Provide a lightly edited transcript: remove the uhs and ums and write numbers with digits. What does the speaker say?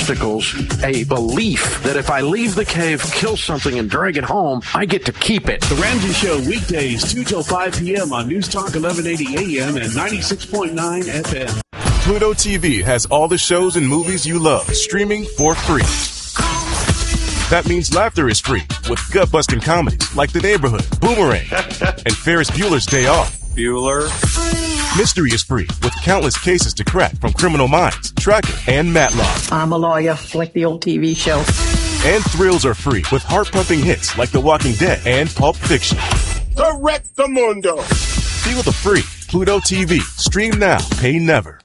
obstacles, a belief that if I leave the cave, kill something, and drag it home, I get to keep it. The Ramsey Show, weekdays, 2 till 5 p.m. on News Talk 1180 AM and 96.9 FM. Pluto TV has all the shows and movies you love streaming for free. That means laughter is free with gut-busting comedies like The Neighborhood, Boomerang, and Ferris Bueller's Day Off. Bueller. Mystery is free with countless cases to crack from Criminal Minds, Tracker, and Matlock. I'm a lawyer, like the old TV show. And thrills are free with heart-pumping hits like The Walking Dead and Pulp Fiction. Correct the mundo. Feel the free Pluto TV. Stream now, pay never.